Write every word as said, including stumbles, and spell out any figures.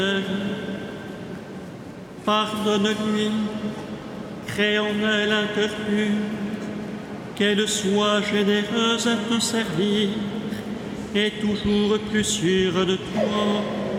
Pardonne-lui, crée en elle un cœur pur, qu'elle soit généreuse à te servir et toujours plus sûre de toi.